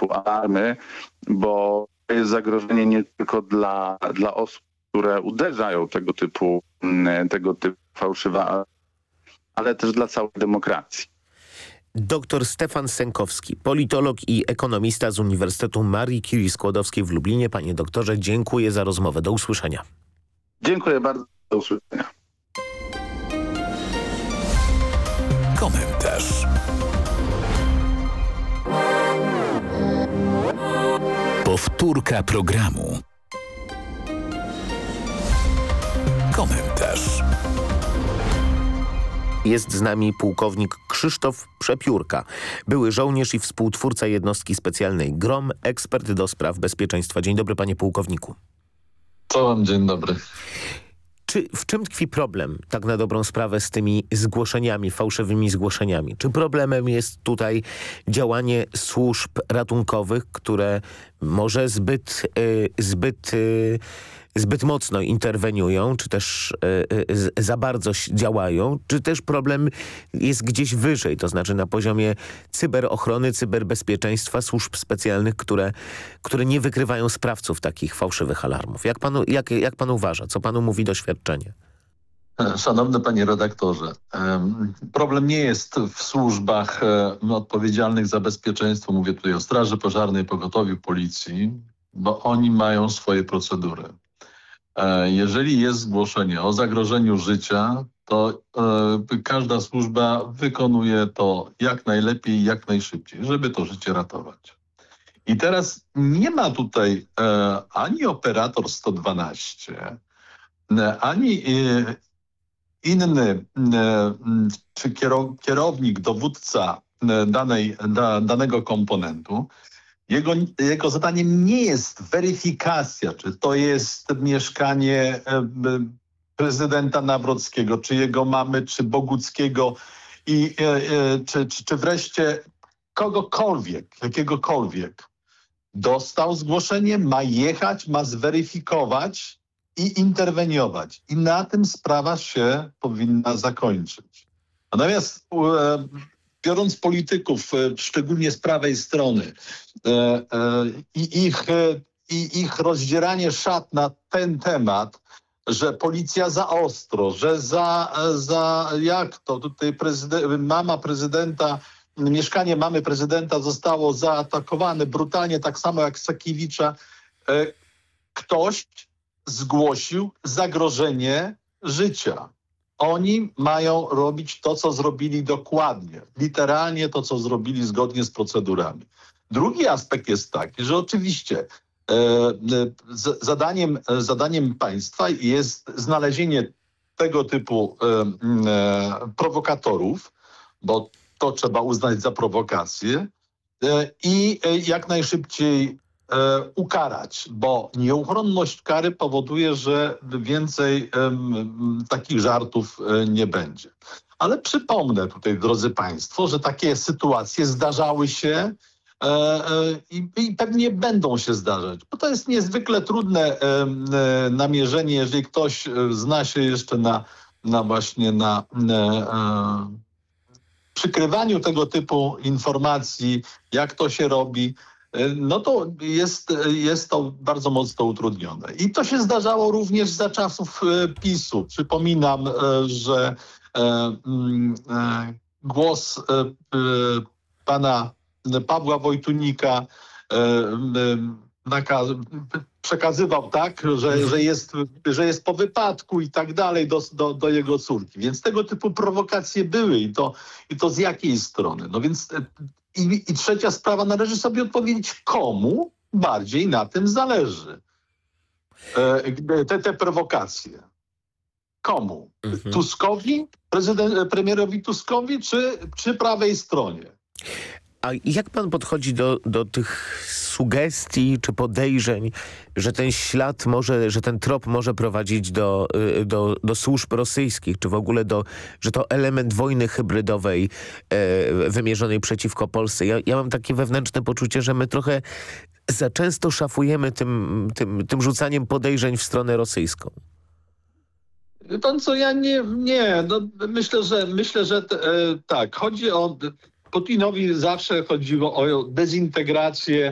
typu alarmy, bo to jest zagrożenie nie tylko dla osób, które uderzają tego typu fałszywe, ale też dla całej demokracji. Dr Stefan Sękowski, politolog i ekonomista z Uniwersytetu Marii Curie Skłodowskiej w Lublinie. Panie doktorze, dziękuję za rozmowę. Do usłyszenia. Dziękuję bardzo. Do usłyszenia. Komentarz. Powtórka programu. Komentarz. Jest z nami pułkownik Krzysztof Przepiórka, były żołnierz i współtwórca jednostki specjalnej GROM, ekspert do spraw bezpieczeństwa. Dzień dobry, panie pułkowniku. Czołem, dzień dobry. W czym tkwi problem, tak na dobrą sprawę, z tymi zgłoszeniami, fałszywymi zgłoszeniami? Czy problemem jest tutaj działanie służb ratunkowych, które może zbyt mocno interweniują, czy też za bardzo działają, czy też problem jest gdzieś wyżej, to znaczy na poziomie cyberochrony, cyberbezpieczeństwa, służb specjalnych, które nie wykrywają sprawców takich fałszywych alarmów. Jak pan uważa? Co panu mówi doświadczenie? Szanowny panie redaktorze, problem nie jest w służbach odpowiedzialnych za bezpieczeństwo, mówię tutaj o Straży Pożarnej, Pogotowiu, Policji, bo oni mają swoje procedury. Jeżeli jest zgłoszenie o zagrożeniu życia, to każda służba wykonuje to jak najlepiej, jak najszybciej, żeby to życie ratować. I teraz nie ma tutaj ani operator 112, ani inny czy kierownik, dowódca danego komponentu. Jego zadaniem nie jest weryfikacja, czy to jest mieszkanie prezydenta Nawrockiego, czy jego mamy, czy Boguckiego, czy wreszcie jakiegokolwiek. Dostał zgłoszenie, ma jechać, ma zweryfikować i interweniować. I na tym sprawa się powinna zakończyć. Natomiast biorąc polityków, szczególnie z prawej strony, i ich rozdzieranie szat na ten temat, że policja za ostro, że jak to tutaj mieszkanie mamy prezydenta zostało zaatakowane brutalnie, tak samo jak Sakiewicza. Ktoś zgłosił zagrożenie życia. Oni mają robić to, co zrobili dokładnie, literalnie to, co zrobili zgodnie z procedurami. Drugi aspekt jest taki, że oczywiście zadaniem państwa jest znalezienie tego typu prowokatorów, bo to trzeba uznać za prowokację i jak najszybciej ukarać, bo nieuchronność kary powoduje, że więcej takich żartów nie będzie. Ale przypomnę tutaj, drodzy państwo, że takie sytuacje zdarzały się i pewnie będą się zdarzać, bo to jest niezwykle trudne namierzenie, jeżeli ktoś zna się jeszcze na przykrywaniu tego typu informacji, jak to się robi, no to jest to bardzo mocno utrudnione. I to się zdarzało również za czasów PiS-u. Przypominam, że głos pana Pawła Wojtunika przekazywał tak, że jest po wypadku i tak dalej do jego córki. Więc tego typu prowokacje były i to z jakiej strony? No więc i trzecia sprawa, należy sobie odpowiedzieć, komu bardziej na tym zależy. Te prowokacje. Komu? Tuskowi? Premierowi Tuskowi czy prawej stronie? A jak pan podchodzi do tych sugestii czy podejrzeń, że ten ślad że ten trop może prowadzić do służb rosyjskich, czy w ogóle że to element wojny hybrydowej wymierzonej przeciwko Polsce? Ja mam takie wewnętrzne poczucie, że my trochę za często szafujemy tym rzucaniem podejrzeń w stronę rosyjską. Pan co, ja nie. No, myślę, że tak. Chodzi o Putinowi zawsze chodziło o dezintegrację